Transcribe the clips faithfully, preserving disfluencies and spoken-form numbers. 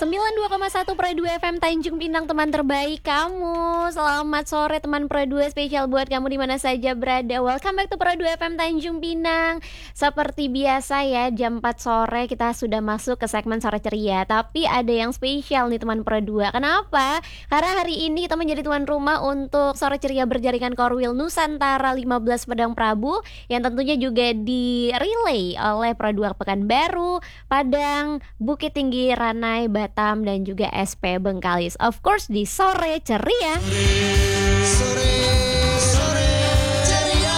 sembilan puluh dua koma satu Pro dua F M Tanjung Pinang, teman terbaik kamu. Selamat sore teman Pro dua, spesial buat kamu di mana saja berada. Welcome back to Pro dua F M Tanjung Pinang. Seperti biasa ya, jam empat sore kita sudah masuk ke segmen Sore Ceria. Tapi ada yang spesial nih teman Pro dua. Kenapa? Karena hari ini kita menjadi tuan rumah untuk Sore Ceria berjaringan Korwil Nusantara lima belas Padang Prabu, yang tentunya juga di-relay oleh Pro dua Pekanbaru, Padang, Bukit Tinggi, Ranai, Batam, dan juga S P Bengkalis. Of course di Sore Ceria. Sore, sore ceria.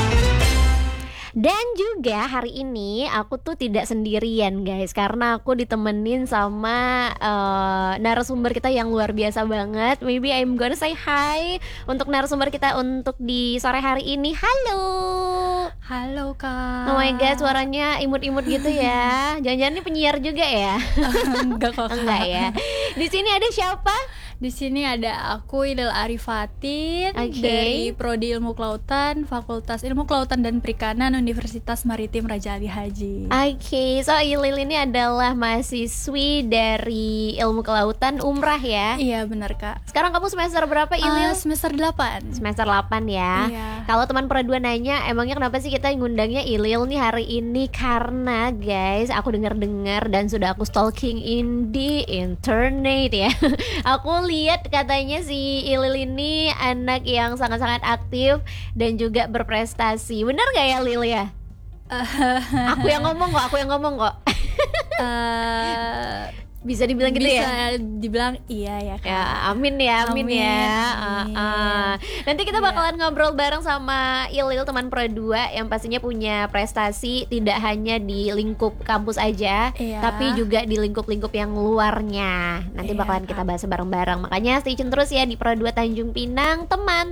Dan juga hari ini aku tuh tidak sendirian guys, karena aku ditemenin sama uh, narasumber kita yang luar biasa banget. Maybe I'm gonna say hi untuk narasumber kita untuk di sore hari ini. Halo. Halo Kak. Oh my god, suaranya imut-imut gitu ya. Jangan-jangan ini penyiar juga ya? Enggak kok. Enggak ya. Di sini ada siapa? Di sini ada aku Idel Arifatin, okay. dari Prodi Ilmu Kelautan, Fakultas Ilmu Kelautan dan Perikanan, Universitas Maritim Raja Ali Haji. Oke, okay. So Ilil ini adalah mahasiswi dari Ilmu Kelautan Umrah ya? Iya benar Kak. Sekarang kamu semester berapa Ilil? Uh, semester delapan. Semester delapan ya. Iya. Kalau teman Pro dua nanya, emangnya kenapa sih kita ngundangnya Ilil nih hari ini? Karena guys, aku dengar-dengar dan sudah aku stalking in di internet ya. Aku lihat katanya si Ilil ini anak yang sangat-sangat aktif dan juga berprestasi. Benar gak ya Lil ya? Aku yang ngomong kok, aku yang ngomong kok. uh, Bisa dibilang gitu bisa ya? Bisa dibilang iya ya Kak. Ya, amin ya, amin, Amin, ya. amin. Uh, uh. Nanti kita bakalan yeah. ngobrol bareng sama Ilil, teman Pro dua yang pastinya punya prestasi tidak hanya di lingkup kampus aja, yeah. tapi juga di lingkup-lingkup yang luarnya. Nanti yeah, bakalan kita bahas bareng-bareng. Makanya stay tune terus ya di Pro dua Tanjung Pinang, teman